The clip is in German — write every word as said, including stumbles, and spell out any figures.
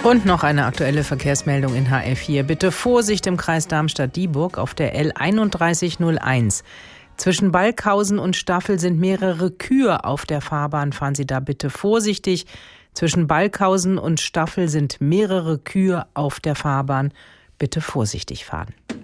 Und noch eine aktuelle Verkehrsmeldung in H L vier. Bitte Vorsicht im Kreis Darmstadt-Dieburg auf der L einunddreißig null eins. Zwischen Balkhausen und Staffel sind mehrere Kühe auf der Fahrbahn. Fahren Sie da bitte vorsichtig. Zwischen Balkhausen und Staffel sind mehrere Kühe auf der Fahrbahn. Bitte vorsichtig fahren.